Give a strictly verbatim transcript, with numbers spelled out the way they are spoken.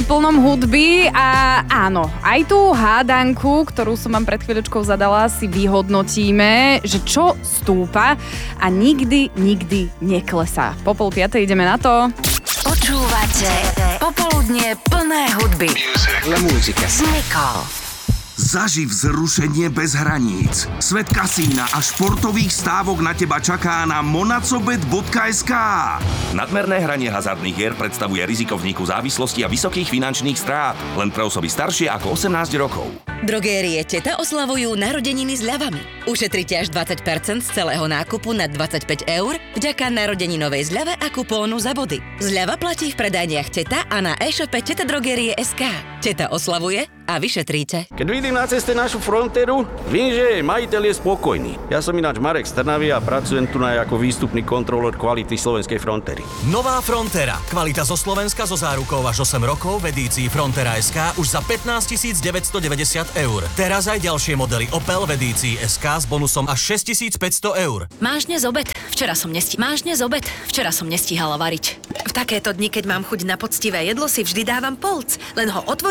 plnom hudby a áno, aj tú hádanku, ktorú som vám pred chvíľočkou zadala, si vyhodnotíme, že čo stúpa a nikdy, nikdy neklesá. Po pol piatej ideme na to. Počúvate Popoludnie plné hudby. La música. S Nicole. Zaživ vzrušenie bez hraníc. Svet kasína a športových stávok na teba čaká na monacobet bodka es ká. Nadmerné hranie hazardných hier predstavuje riziko vzniku závislosti a vysokých finančných strát. Len pre osoby staršie ako osemnásť rokov. Drogérie Teta oslavujú narodeniny s ľavami. Ušetrite až dvadsať percent z celého nákupu na dvadsaťpäť eur vďaka narodeninovej zľave a kupónu za body. Zľava platí v predajniach Teta a na e-shope teta drogerie bodka es ká. Teta oslavuje a vy šetríte. Keď vidím na ceste našu fronteru, viem, že majiteľ je spokojný. Ja som ináč Marek z Trnavy a pracujem tu na ako výstupný kontrolór kvality slovenskej frontery. Nová Frontera. Kvalita zo Slovenska so zárukou až osem rokov v edícii Frontera bodka es ká už za pätnásťtisícdeväťstodeväťdesiat eur. Teraz aj ďalšie modely Opel v edícii es ká s bonusom až šesťtisícpäťsto eur. Máš dnes obed? Včera som nesti... Máš dnes obed? Včera som nestíhala variť. V takéto dni, keď mám chuť na poctivé jedlo, si vždy dávam Polc. Len ho otvorím